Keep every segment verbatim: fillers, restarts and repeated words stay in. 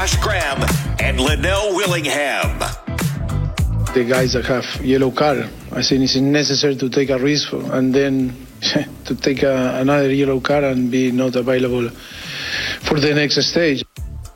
Josh Graham and Linnell Willingham. The guys that have yellow card, I think it's necessary to take a risk and then to take a, another yellow card and be not available for the next stage.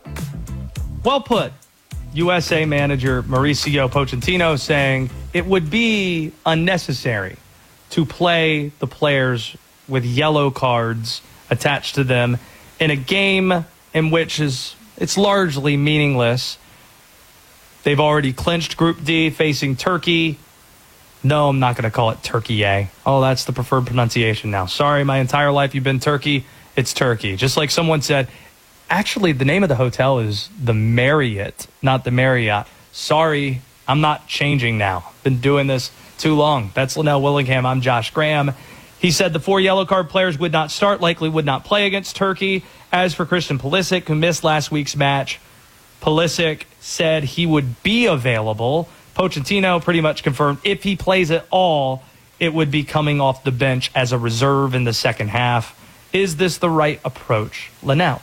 Well put. U S A manager Mauricio Pochettino saying it would be unnecessary to play the players with yellow cards attached to them in a game in which is it's largely meaningless. They've already clinched Group D facing Turkey. No, I'm not going to call it Turkey A. Oh, that's the preferred pronunciation now. Sorry, my entire life you've been Turkey. It's Turkey. Just like someone said, actually, the name of the hotel is the Marriott, not the Marriott. Sorry, I'm not changing now. Been doing this too long. That's Linnell Willingham. I'm Josh Graham. He said the four yellow card players would not start, likely would not play against Turkey. As for Christian Pulisic, who missed last week's match, Pulisic said he would be available. Pochettino pretty much confirmed if he plays at all, it would be coming off the bench as a reserve in the second half. Is this the right approach? Linnell?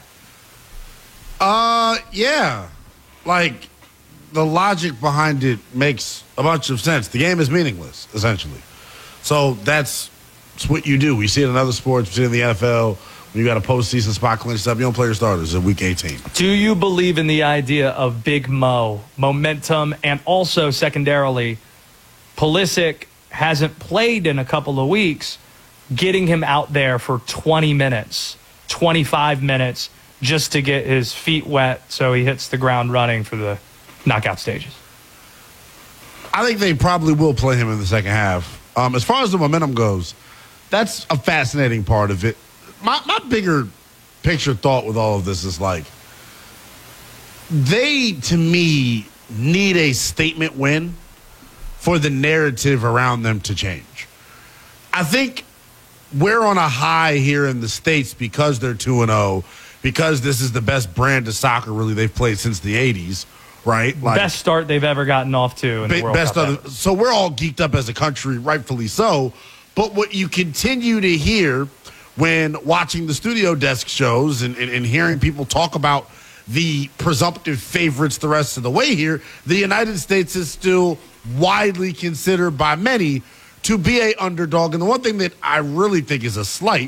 Uh, yeah. Like, the logic behind it makes a bunch of sense. The game is meaningless, essentially. So that's, that's what you do. We see it in other sports. We see it in the N F L. When you got a postseason spot clinched up, you don't play your starters in week eighteen. Do you believe in the idea of Big Mo, momentum, and also, secondarily, Pulisic hasn't played in a couple of weeks, getting him out there for twenty minutes, twenty-five minutes, just to get his feet wet so he hits the ground running for the knockout stages? I think they probably will play him in the second half. Um, as far as the momentum goes, that's a fascinating part of it. My, my bigger picture thought with all of this is like, they, to me, need a statement win for the narrative around them to change. I think we're on a high here in the States because they're two and oh, because this is the best brand of soccer really they've played since the eighties, right? Like, best start they've ever gotten off to in the World best Cup. Other, so we're all geeked up as a country, rightfully so. But what you continue to hear when watching the studio desk shows and, and, and hearing people talk about the presumptive favorites the rest of the way here, the United States is still widely considered by many to be a underdog. And the one thing that I really think is a slight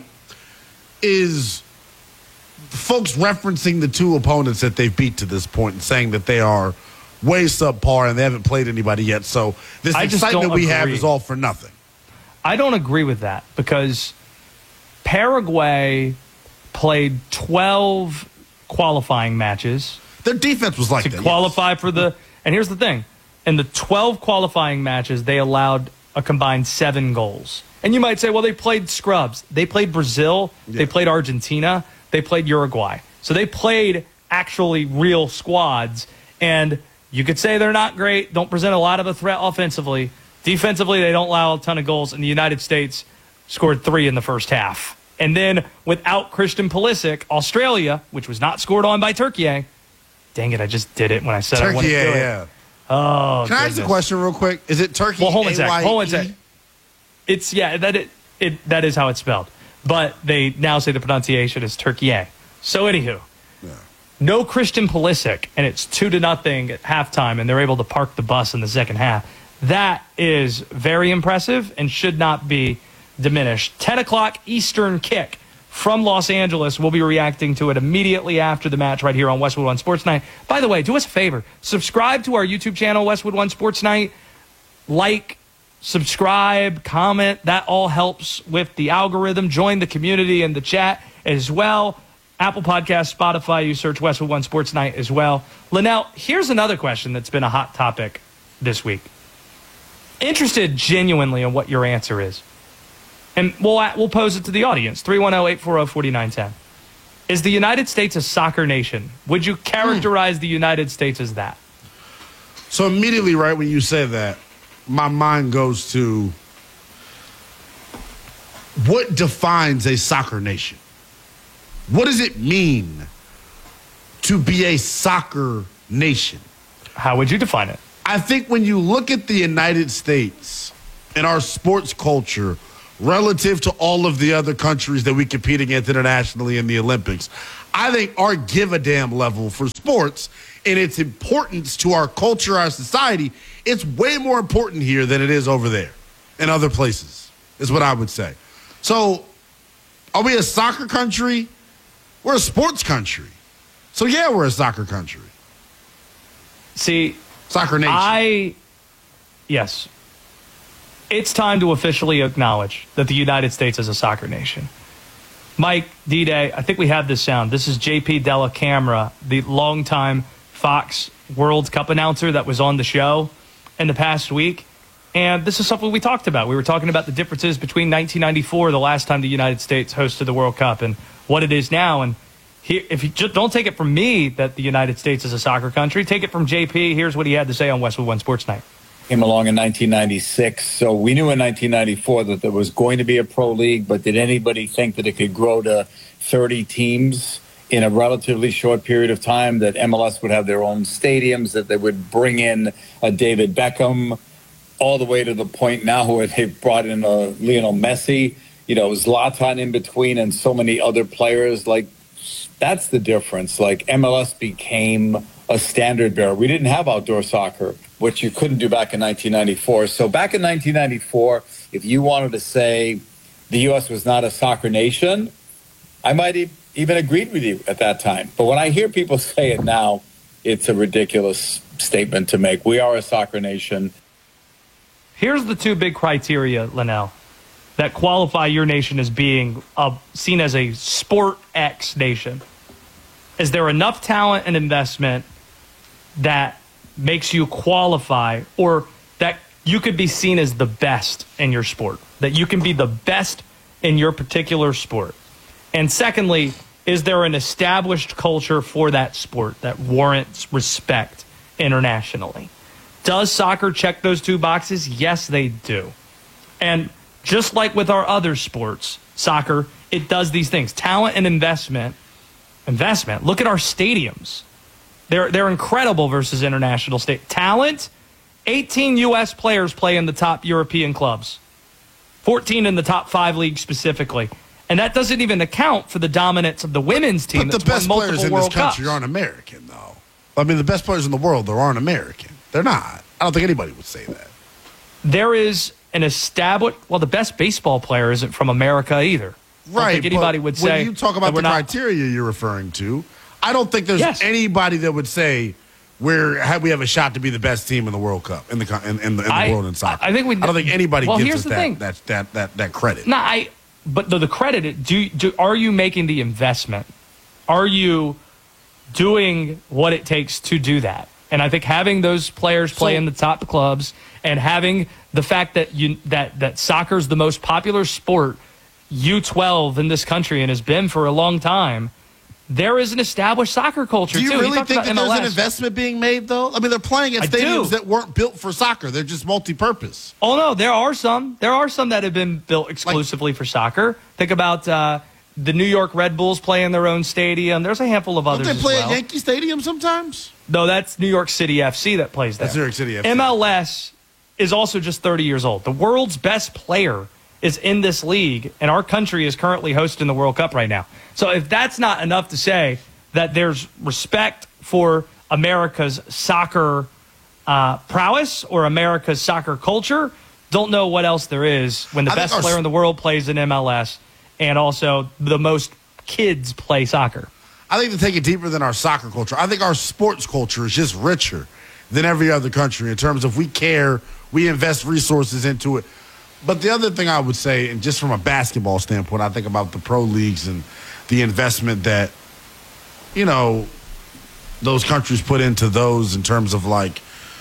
is folks referencing the two opponents that they've beat to this point and saying that they are way subpar and they haven't played anybody yet. So this I excitement we have is all for nothing. I don't agree with that because Paraguay played twelve qualifying matches. Their defense was like to that, qualify yes. for the. And here's the thing: in the twelve qualifying matches, they allowed a combined seven goals. And you might say, well, they played scrubs. They played Brazil. Yeah. They played Argentina. They played Uruguay. So they played actually real squads. And you could say they're not great, don't present a lot of a threat offensively. Defensively, they don't allow a ton of goals. And the United States scored three in the first half. And then without Christian Pulisic, Australia, which was not scored on by Turkey, dang it, I just did it when I said Turkey, I wanted to do yeah. it. Oh, Can I ask a question real quick? Is it Turkey? Well, hold on a sec. Hold on a sec. It's, yeah, that, it, it, that is how it's spelled. But they now say the pronunciation is Turkey. So, anywho, yeah. No Christian Pulisic, and it's two to nothing at halftime, and they're able to park the bus in the second half. That is very impressive and should not be diminished. ten o'clock Eastern kick from Los Angeles. We'll be reacting to it immediately after the match right here on Westwood One Sports Night. By the way, do us a favor. Subscribe to our YouTube channel, Westwood One Sports Night. Like, subscribe, comment. That all helps with the algorithm. Join the community in the chat as well. Apple Podcasts, Spotify, you search Westwood One Sports Night as well. Linnell, here's another question that's been a hot topic this week. Interested genuinely in what your answer is. And we'll, we'll pose it to the audience, three one zero, eight four zero, four nine one zero. Is the United States a soccer nation? Would you characterize mm. the United States as that? So immediately, right when you say that, my mind goes to what defines a soccer nation? What does it mean to be a soccer nation? How would you define it? I think when you look at the United States and our sports culture relative to all of the other countries that we compete against internationally in the Olympics, I think our give a damn level for sports and its importance to our culture, our society, it's way more important here than it is over there in other places, is what I would say. So, are we a soccer country? We're a sports country. So, yeah, we're a soccer country. See, soccer nation. I, yes. It's time to officially acknowledge that the United States is a soccer nation. Mike, D-Day, I think we have this sound. This is J P Della Camera, the longtime Fox World Cup announcer that was on the show in the past week. And this is something we talked about. We were talking about the differences between nineteen ninety-four, the last time the United States hosted the World Cup, and what it is now. And he, if you just don't take it from me that the United States is a soccer country, take it from J P. Here's what he had to say on Westwood One Sports Night. Came along in nineteen ninety-six, so we knew in nineteen ninety-four that there was going to be a pro league, but did anybody think that it could grow to thirty teams in a relatively short period of time, that M L S would have their own stadiums, that they would bring in a David Beckham, all the way to the point now where they've brought in a Lionel Messi, you know, Zlatan in between, and so many other players. Like, that's the difference. Like, M L S became a standard bearer. We didn't have outdoor soccer, which you couldn't do back in nineteen ninety-four. So back in nineteen ninety-four, if you wanted to say the U S was not a soccer nation, I might have even agreed with you at that time. But when I hear people say it now, it's a ridiculous statement to make. We are a soccer nation. Here's the two big criteria, Linnell, that qualify your nation as being a, seen as a Sport X nation. Is there enough talent and investment that makes you qualify, or that you could be seen as the best in your sport, that you can be the best in your particular sport? And secondly, is there an established culture for that sport that warrants respect internationally? Does soccer check those two boxes? Yes, they do. And just like with our other sports, soccer, it does these things. Talent and investment. Investment. Look at our stadiums. They're they're incredible versus international state. Talent, eighteen U S players play in the top European clubs. fourteen in the top five leagues specifically. And that doesn't even account for the dominance of the women's team. But the best players in World this country Cups. aren't American, though. I mean, the best players in the world, they aren't American. They're not. I don't think anybody would say that. There is an established, well, the best baseball player isn't from America either. I Right. don't think anybody but would say. when you talk about that the we're not- criteria you're referring to, I don't think there's Yes. anybody that would say we're have we have a shot to be the best team in the World Cup in the co- in, in the, in the I- world in soccer. I think we- I don't think anybody well, gives here's us the that, thing. that that that that credit. No, I. But the, the credit. Do, do are you making the investment? Are you doing what it takes to do that? And I think having those players play So- in the top clubs, and having the fact that you that that soccer is the most popular sport, U twelve in this country, and has been for a long time. There is an established soccer culture. Do you too. really talked think about that there's M L S. an investment being made, though? I mean, they're playing at I stadiums do. that weren't built for soccer. They're just multi-purpose. Oh, no, there are some. There are some that have been built exclusively for soccer. Think about uh, the New York Red Bulls play in their own stadium. There's a handful of Don't others they as play well. at Yankee Stadium sometimes? No, that's New York City F C that plays there. That's New York City F C. M L S is also just thirty years old. The world's best player is in this league, and our country is currently hosting the World Cup right now. So if that's not enough to say that there's respect for America's soccer uh, prowess or America's soccer culture, don't know what else there is when the I think best our- player in the world plays in M L S, and also the most kids play soccer. I think to take it deeper than our soccer culture, I think our sports culture is just richer than every other country in terms of we care, we invest resources into it. But the other thing I would say, and just from a basketball standpoint, I think about the pro leagues and the investment that, you know, those countries put into those in terms of like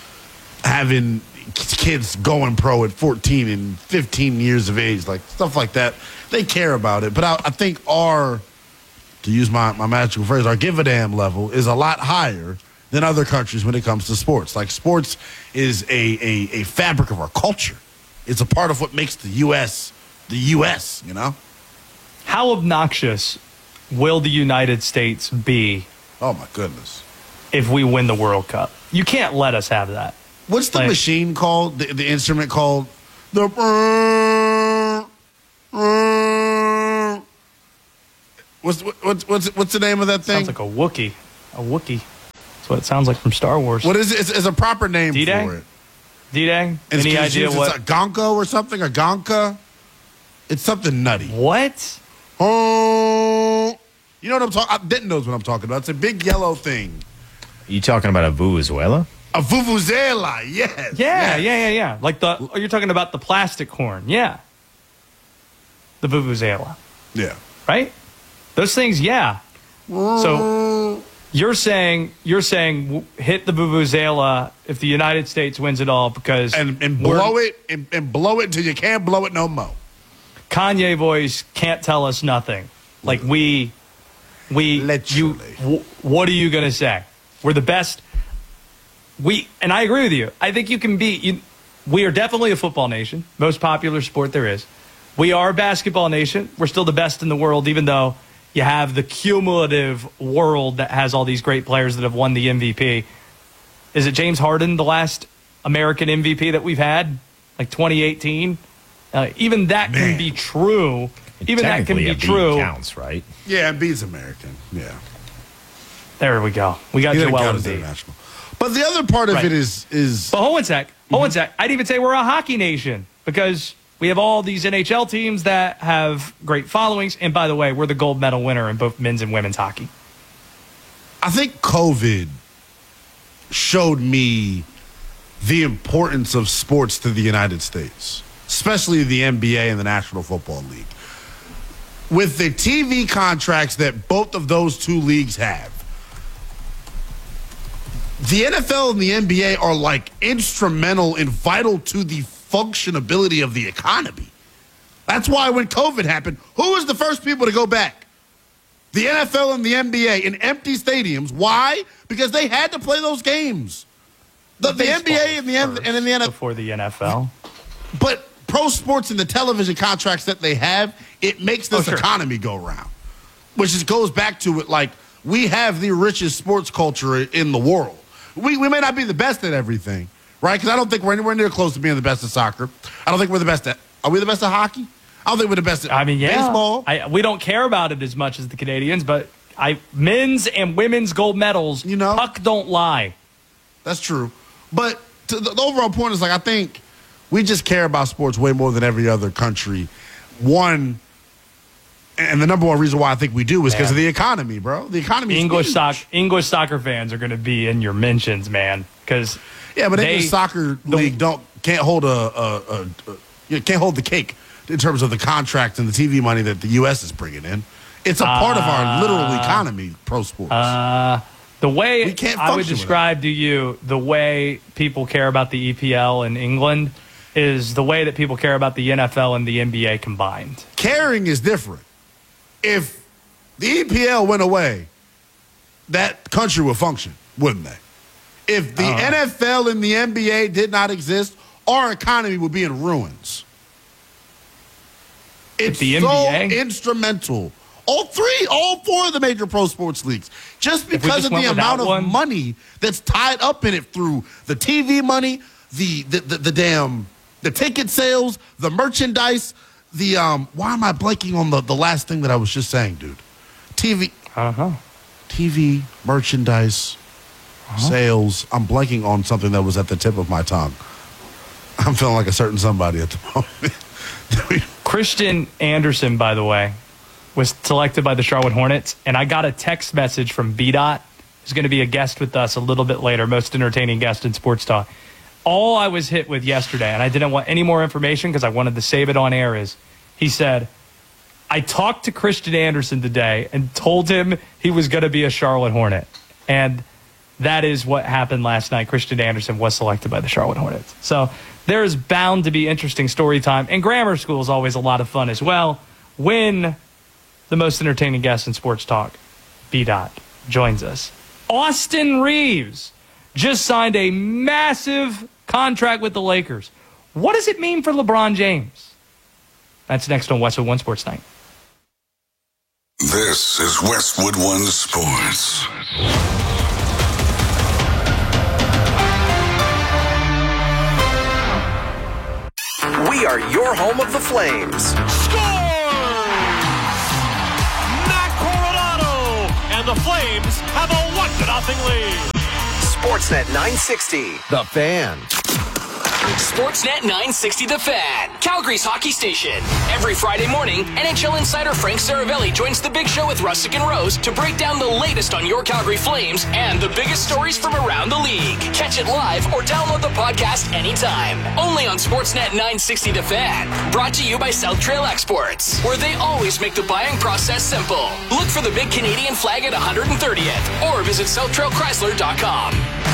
having kids going pro at fourteen and fifteen years of age, like stuff like that. They care about it. But I, I think our, to use my, my magical phrase, our give a damn level is a lot higher than other countries when it comes to sports. Like sports is a, a, a fabric of our culture. It's a part of what makes the U S the U S, you know? How obnoxious will the United States be Oh, my goodness. if we win the World Cup? You can't let us have that. What's the Like- machine called? The, the instrument called? The. What's what's what's what's the name of that thing? Sounds like a Wookiee. A Wookiee. That's what it sounds like from Star Wars. What is it? It's, it's a proper name D-Day? for it. D-Day? It's, Any it's, idea it's what? a Gonko or something? A Gonka? It's something nutty. What? Oh, you know what I'm talking? Denton knows what I'm talking about. It's a big yellow thing. You talking about a Vuvuzuela? A vuvuzela, yes. Yeah, yes. yeah, yeah, yeah. Like the, oh, you're talking about the plastic horn. Yeah. The Vuvuzela. Yeah. Right? Those things, yeah. So you're saying, you're saying w- hit the Vuvuzela if the United States wins it all because. And, and blow it and, and blow it until you can't blow it no more. Kanye voice can't tell us nothing. Like we, we, Literally. you, w- what are you going to say? We're the best. We, and I agree with you. I think you can be, you, we are definitely a football nation. Most popular sport there is. We are a basketball nation. We're still the best in the world, even though you have the cumulative world that has all these great players that have won the M V P. Is it James Harden, the last American M V P that we've had? Like twenty eighteen? Uh, even that Man. can be true. Even that can be Embiid true. Counts, right? Yeah, Embiid's American. Yeah. There we go. We got He doesn't Joel count as Embiid. international. But the other part of Right. it is is But hold one sec. Hold Mm-hmm. one sec. I'd even say we're a hockey nation because we have all these N H L teams that have great followings. And by the way, we're the gold medal winner in both men's and women's hockey. I think COVID showed me the importance of sports to the United States, especially the N B A and the National Football League. With the T V contracts that both of those two leagues have, the N F L and the N B A are like instrumental and vital to the functionability of the economy. That's why when COVID happened, who was the first people to go back? The N F L and the N B A in empty stadiums. Why? Because they had to play those games. The, the N B A and the N- and in the N F L. Before the N F L. But pro sports and the television contracts that they have, it makes this Oh, sure. economy go round. Which is, goes back to it like we have the richest sports culture in the world. We we may not be the best at everything, right? Because I don't think we're anywhere near close to being the best at soccer. I don't think we're the best at. Are we the best at hockey? I don't think we're the best at I mean, yeah. baseball. I, we don't care about it as much as the Canadians, but I men's and women's gold medals, You know? puck don't lie. That's true. But to the, the overall point is like I think we just care about sports way more than every other country. One, and the number one reason why I think we do is because Man. of the economy, bro. The economy. English huge. soccer, English soccer fans are going to be in your mentions, man. Because Yeah, but they- English soccer the- league don't can't hold a, a, a, a you can't hold the cake in terms of the contract and the T V money that the U S is bringing in. It's a part of our literal economy, pro sports. Uh, the way We can't I would function describe to you the way people care about the E P L in England is the way that people care about the N F L and the N B A combined. Caring is different. If the E P L went away, that country would function, wouldn't they? If the Uh-huh. N F L and the N B A did not exist, our economy would be in ruins. It's the so N B A? instrumental. All three, all four of the major pro sports leagues, just we because just of went the amount without of one? money that's tied up in it through the T V money, the the, the, the damn the ticket sales, the merchandise, the um. Why am I blanking on the, the last thing that I was just saying, dude? T V, I don't know. T V merchandise, sales. I'm blanking on something that was at the tip of my tongue. I'm feeling like a certain somebody at the moment. Christian Anderson, by the way, was selected by the Charlotte Hornets, and I got a text message from B Dot, who's going to be a guest with us a little bit later, most entertaining guest in sports talk. All I was hit with yesterday, and I didn't want any more information because I wanted to save it on air, is he said, I talked to Christian Anderson today and told him he was going to be a Charlotte Hornet. And that is what happened last night. Christian Anderson was selected by the Charlotte Hornets. So there is bound to be interesting story time. And grammar school is always a lot of fun as well. When the most entertaining guest in sports talk, B Dot, joins us. Austin Reeves just signed a massive contract with the Lakers. What does it mean for LeBron James? That's next on Westwood One Sports Night. This is Westwood One Sports. We are your home of the Flames. Score! Not quite. and the Flames have a one to nothing lead. Sportsnet nine sixty, The Fan. Sportsnet nine sixty The Fan, Calgary's hockey station. Every Friday morning, N H L insider Frank Saravelli joins the Big Show with Russick and Rose to break down the latest on your Calgary Flames and the biggest stories from around the league. Catch it live or download the podcast anytime. Only on Sportsnet nine sixty The Fan. Brought to you by South Trail Exports, where they always make the buying process simple. Look for the big Canadian flag at one hundred thirtieth or visit south trail chrysler dot com.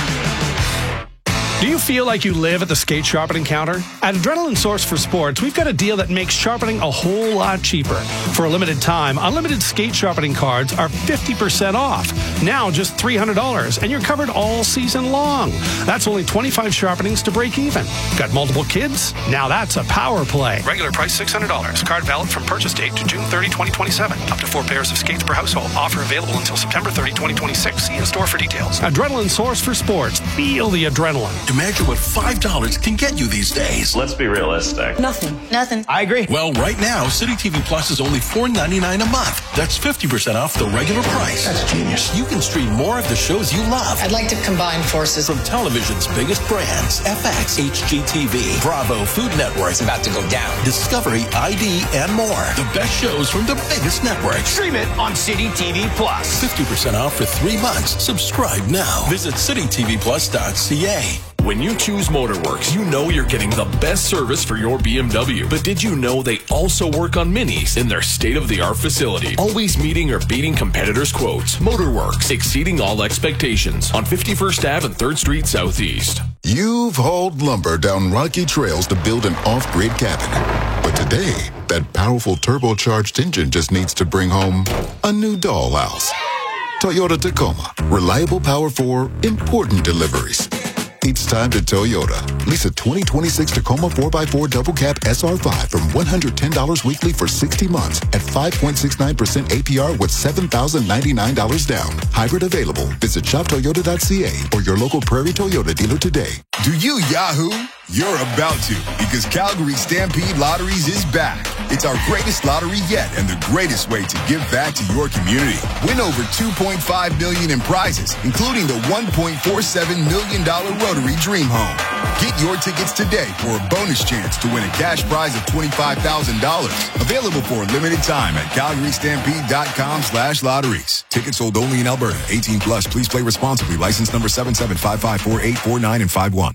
Do you feel like you live at the skate sharpening counter? At Adrenaline Source for Sports, we've got a deal that makes sharpening a whole lot cheaper. For a limited time, unlimited skate sharpening cards are fifty percent off. Now just three hundred dollars, and you're covered all season long. That's only twenty-five sharpenings to break even. Got multiple kids? Now that's a power play. Regular price six hundred dollars. Card valid from purchase date to June thirtieth, twenty twenty-seven. Up to four pairs of skates per household. Offer available until September thirtieth, twenty twenty-six. See in store for details. Adrenaline Source for Sports. Feel the adrenaline. Imagine what five dollars can get you these days. Let's be realistic. Nothing. Nothing. I agree. Well, right now, City T V Plus is only four ninety-nine a month. That's fifty percent off the regular price. That's genius. You can stream more of the shows you love. I'd like to combine forces. From television's biggest brands, F X, H G T V, Bravo, Food Network. It's about to go down. Discovery, I D, and more. The best shows from the biggest networks. Stream it on City T V Plus. fifty percent off for three months. Subscribe now. Visit city t v plus dot c a. When you choose Motorworks, you know you're getting the best service for your B M W. But did you know they also work on Minis in their state-of-the-art facility? Always meeting or beating competitors' quotes. Motorworks, exceeding all expectations on fifty-first Avenue and third Street Southeast. You've hauled lumber down rocky trails to build an off-grid cabin. But today, that powerful turbocharged engine just needs to bring home a new dollhouse. Toyota Tacoma. Reliable power for important deliveries. It's time to Toyota. Lease a twenty twenty-six Tacoma four by four Double Cab S R five from one hundred ten dollars weekly for sixty months at five point six nine percent A P R with seven thousand ninety-nine dollars down. Hybrid available. Visit shop toyota dot c a or your local Prairie Toyota dealer today. Do you Yahoo? You're about to, because Calgary Stampede Lotteries is back. It's our greatest lottery yet and the greatest way to give back to your community. Win over two point five million dollars in prizes, including the one point four seven million dollars Rotary Dream Home. Get your tickets today for a bonus chance to win a cash prize of twenty-five thousand dollars. Available for a limited time at calgary stampede dot com slash lotteries. Tickets sold only in Alberta. eighteen plus. Please play responsibly. License number seven seven five five four eight four nine and five one.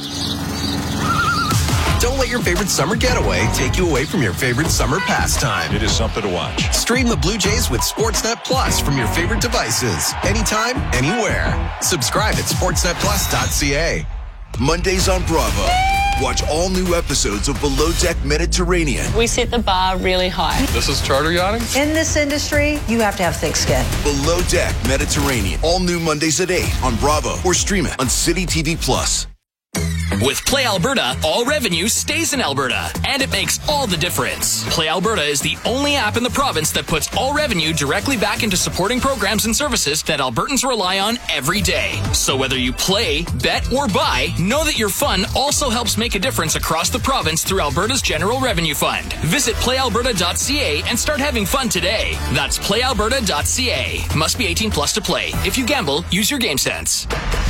Don't let your favorite summer getaway take you away from your favorite summer pastime. It is something to watch. Stream the Blue Jays with Sportsnet Plus from your favorite devices. Anytime, anywhere. Subscribe at sportsnet plus dot c a. Mondays on Bravo. Watch all new episodes of Below Deck Mediterranean. We set the bar really high. This is charter yachting? In this industry, you have to have thick skin. Below Deck Mediterranean. All new Mondays at eight on Bravo or stream it on City T V Plus. With Play Alberta, all revenue stays in Alberta, and it makes all the difference. Play Alberta is the only app in the province that puts all revenue directly back into supporting programs and services that Albertans rely on every day. So whether you play, bet, or buy, know that your fun also helps make a difference across the province through Alberta's General Revenue Fund. Visit play alberta dot c a and start having fun today. That's play alberta dot c a. Must be eighteen plus to play. If you gamble, use your game sense.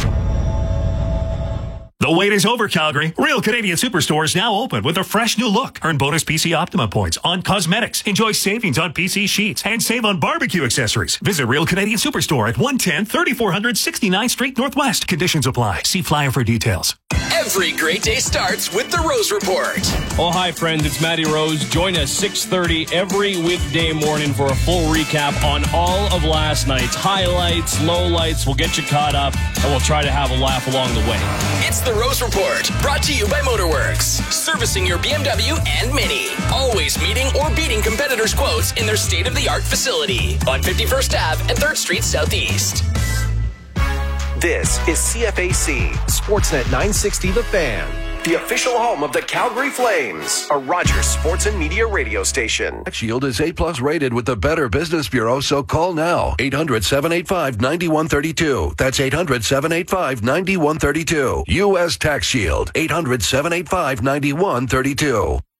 The wait is over, Calgary. Real Canadian Superstore is now open with a fresh new look. Earn bonus P C Optima points on cosmetics. Enjoy savings on P C sheets and save on barbecue accessories. Visit Real Canadian Superstore at one ten thirty-four hundred sixty-ninth Street Northwest. Conditions apply. See flyer for details. Every great day starts with the Rose Report. Oh, hi, friends. It's Matty Rose. Join us six thirty every weekday morning for a full recap on all of last night's highlights, lowlights. We'll get you caught up, and we'll try to have a laugh along the way. It's the Rose Report, brought to you by Motorworks, servicing your B M W and Mini. Always meeting or beating competitors' quotes in their state-of-the-art facility on fifty-first Avenue and third Street Southeast. This is C F A C, Sportsnet nine sixty The Fan, the official home of the Calgary Flames, a Rogers Sports and Media radio station. Shield is A plus rated with the Better Business Bureau, so call now. eight hundred, seven eight five, nine one three two. That's eight hundred, seven eight five, nine one three two. U S Tax Shield, eight hundred, seven eight five, nine one three two.